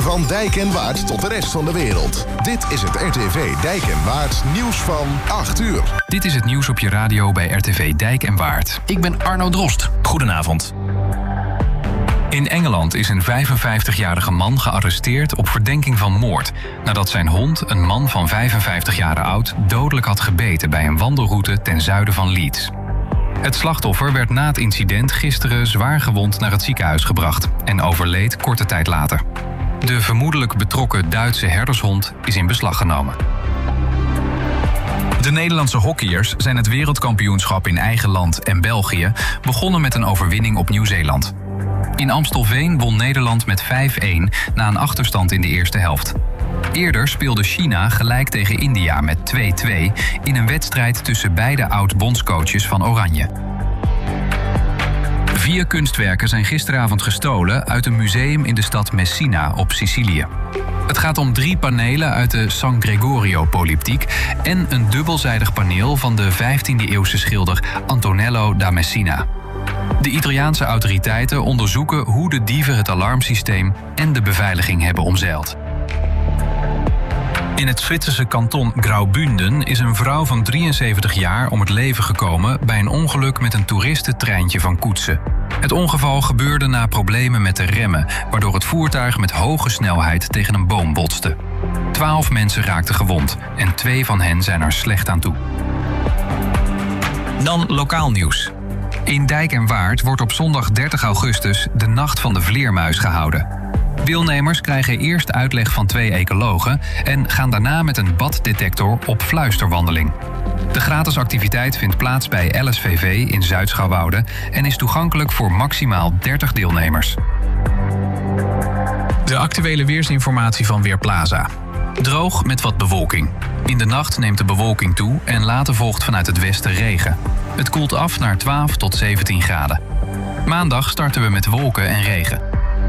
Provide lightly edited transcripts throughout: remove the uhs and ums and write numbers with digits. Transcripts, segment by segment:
Van Dijk en Waard tot de rest van de wereld. Dit is het RTV Dijk en Waard nieuws van 8 uur. Dit is het nieuws op je radio bij RTV Dijk en Waard. Ik ben Arno Drost. Goedenavond. In Engeland is een 55-jarige man gearresteerd op verdenking van moord, nadat zijn hond, een man van 55 jaar oud, dodelijk had gebeten bij een wandelroute ten zuiden van Leeds. Het slachtoffer werd na het incident gisteren zwaar gewond naar het ziekenhuis gebracht en overleed korte tijd later. De vermoedelijk betrokken Duitse herdershond is in beslag genomen. De Nederlandse hockeyers zijn het wereldkampioenschap in eigen land en België begonnen met een overwinning op Nieuw-Zeeland. In Amstelveen won Nederland met 5-1 na een achterstand in de eerste helft. Eerder speelde China gelijk tegen India met 2-2 in een wedstrijd tussen beide oud-bondscoaches van Oranje. 4 kunstwerken zijn gisteravond gestolen uit een museum in de stad Messina op Sicilië. Het gaat om 3 panelen uit de San Gregorio-polyptiek en een dubbelzijdig paneel van de 15e-eeuwse schilder Antonello da Messina. De Italiaanse autoriteiten onderzoeken hoe de dieven het alarmsysteem en de beveiliging hebben omzeild. In het Zwitserse kanton Graubünden is een vrouw van 73 jaar om het leven gekomen bij een ongeluk met een toeristentreintje van Koetsen. Het ongeval gebeurde na problemen met de remmen, waardoor het voertuig met hoge snelheid tegen een boom botste. 12 mensen raakten gewond en 2 van hen zijn er slecht aan toe. Dan lokaal nieuws. In Dijk en Waard wordt op zondag 30 augustus de Nacht van de Vleermuis gehouden. Deelnemers krijgen eerst uitleg van 2 ecologen en gaan daarna met een baddetector op fluisterwandeling. De gratis activiteit vindt plaats bij LSVV in Zuid-Schouwwoude en is toegankelijk voor maximaal 30 deelnemers. De actuele weersinformatie van Weerplaza. Droog met wat bewolking. In de nacht neemt de bewolking toe en later volgt vanuit het westen regen. Het koelt af naar 12 tot 17 graden. Maandag starten we met wolken en regen.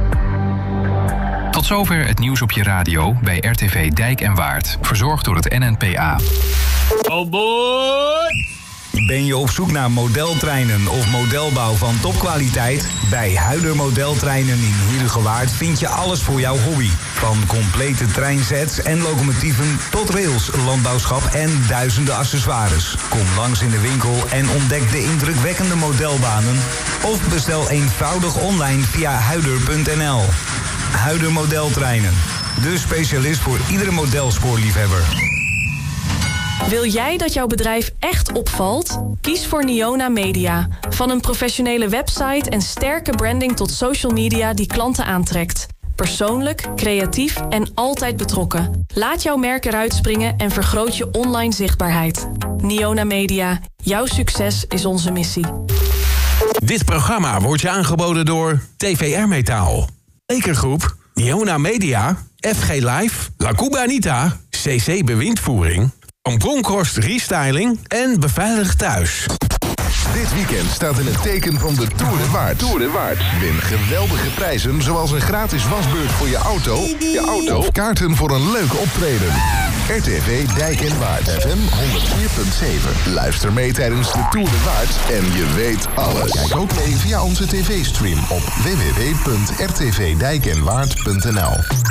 Tot zover het nieuws op je radio bij RTV Dijk en Waard. Verzorgd door het NNPA. Oh boy! Ben je op zoek naar modeltreinen of modelbouw van topkwaliteit? Bij Huider Modeltreinen in Heerhugowaard vind je alles voor jouw hobby. Van complete treinsets en locomotieven tot rails, landbouwschap en duizenden accessoires. Kom langs in de winkel en ontdek de indrukwekkende modelbanen. Of bestel eenvoudig online via huider.nl. Huider Modeltreinen. De specialist voor iedere modelspoorliefhebber. Wil jij dat jouw bedrijf echt opvalt? Kies voor Niona Media. Van een professionele website en sterke branding tot social media die klanten aantrekt. Persoonlijk, creatief en altijd betrokken. Laat jouw merk eruit springen en vergroot je online zichtbaarheid. Niona Media. Jouw succes is onze missie. Dit programma wordt je aangeboden door TVR Metaal, Lekergroep, Niona Media, FG Live, La Cubanita, CC Bewindvoering, Van Bronkhorst Restyling en Beveilig Thuis. Dit weekend staat in het teken van de Tour de Waard. Win geweldige prijzen zoals een gratis wasbeurt voor je auto of kaarten voor een leuk optreden. RTV Dijk en Waard. FM 104.7. Luister mee tijdens de Tour de Waard en je weet alles. Kijk ook mee via onze tv-stream op www.rtvdijkenwaard.nl.